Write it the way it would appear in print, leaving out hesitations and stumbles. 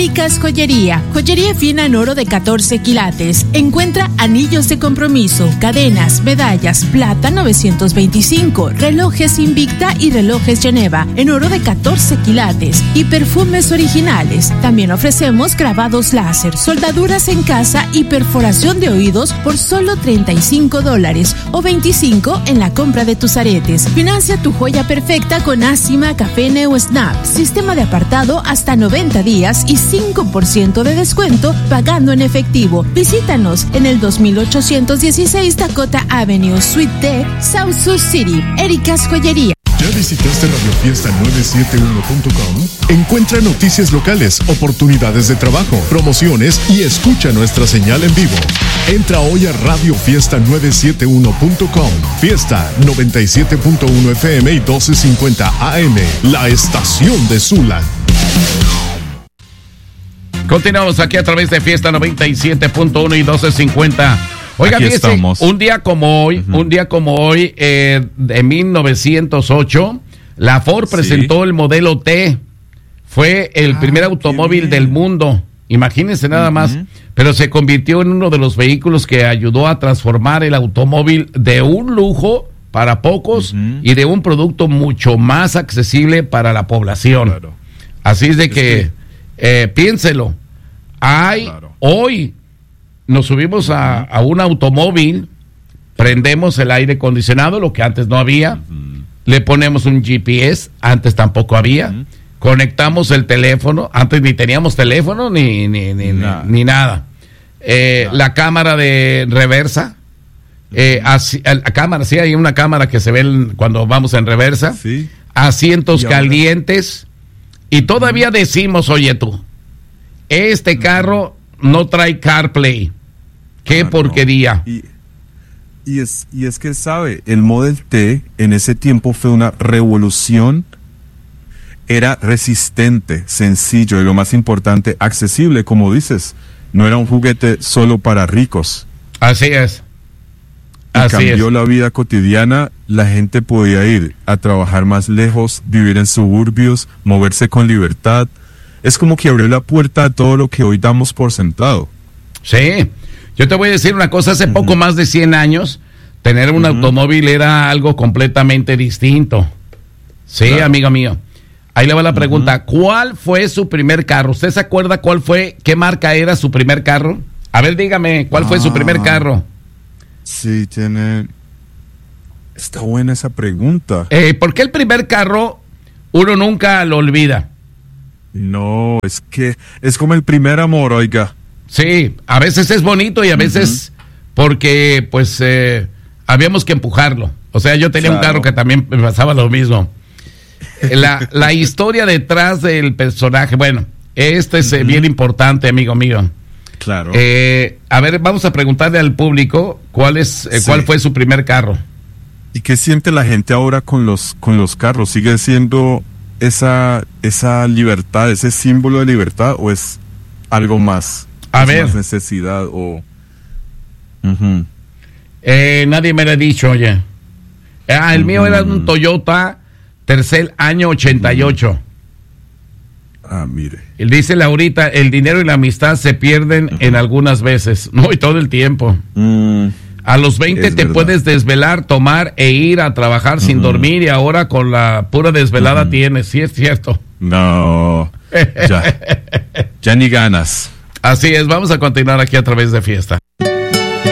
Erika's Joyería, joyería fina en oro de 14 quilates. Encuentra anillos de compromiso, cadenas, medallas, plata 925, relojes Invicta y relojes Geneva en oro de 14 quilates y perfumes originales. También ofrecemos grabados láser, soldaduras en casa y perforación de oídos por solo $35 o $25 en la compra de tus aretes. Financia tu joya perfecta con Acima, Café Neo Snap, sistema de apartado hasta 90 días y 5% de descuento pagando en efectivo. Visítanos en el 2816 Dakota Avenue, Suite D, South Sioux City. Erika's Joyería. ¿Ya visitaste radiofiesta971.com? Encuentra noticias locales, oportunidades de trabajo, promociones y escucha nuestra señal en vivo. Entra hoy a radiofiesta971.com. Fiesta 97.1 FM y 1250 AM, la estación de Sula. Continuamos aquí a través de Fiesta 97.1 y 1250. Oiga, fíjese, un día como hoy, de 1908, la Ford presentó el modelo T. Fue el primer automóvil del mundo. Imagínense nada más. Pero se convirtió en uno de los vehículos que ayudó a transformar el automóvil de un lujo para pocos y de un producto mucho más accesible para la población. Claro. Así es de que piénselo. Hoy nos subimos a un automóvil, prendemos el aire acondicionado, lo que antes no había, le ponemos un GPS, antes tampoco había, conectamos el teléfono, antes ni teníamos teléfono ni nada. La cámara de reversa, la cámara, sí, hay una cámara que se ve cuando vamos en reversa, asientos calientes, y todavía decimos, oye tú, este carro no trae CarPlay. Qué porquería. No. Y es que, sabe, el Model T en ese tiempo fue una revolución. Era resistente, sencillo y lo más importante, accesible, como dices. No era un juguete solo para ricos. Así es. Cambió la vida cotidiana. La gente podía ir a trabajar más lejos, vivir en suburbios, moverse con libertad. Es como que abrió la puerta a todo lo que hoy damos por sentado. Sí, yo te voy a decir una cosa, hace poco más de 100 años, tener un automóvil era algo completamente distinto. Sí, claro. Amigo mío. Ahí le va la pregunta, ¿cuál fue su primer carro? ¿Usted se acuerda qué marca era su primer carro? A ver, dígame, ¿cuál fue su primer carro? Sí, está buena esa pregunta. ¿Por qué el primer carro uno nunca lo olvida? No, es que es como el primer amor, oiga. Sí, a veces es bonito y a veces porque pues habíamos que empujarlo. O sea, yo tenía un carro que también me pasaba lo mismo. La historia detrás del personaje, bueno, es bien importante, amigo mío. Claro. A ver, vamos a preguntarle al público cuál fue su primer carro. ¿Y qué siente la gente ahora con los carros? ¿Sigue siendo esa libertad, ese símbolo de libertad, o es algo más? A ver. Más necesidad o... Nadie me lo ha dicho, oye. El mío era un Toyota Tercel año 88. Mire. Él dice Laurita, el dinero y la amistad se pierden en algunas veces, no, y todo el tiempo. A los 20 te puedes desvelar, tomar e ir a trabajar sin dormir, y ahora con la pura desvelada tienes, sí es cierto. No, ya ni ganas. Así es, vamos a continuar aquí a través de Fiesta.